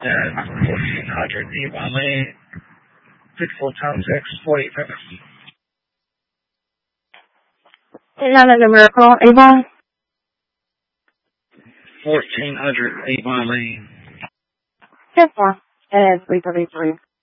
1400 Avon Lane, Pittsfield Town 6, 48 Another miracle, Avon. 1400 Avon Lane. Yes, sir. It is 333.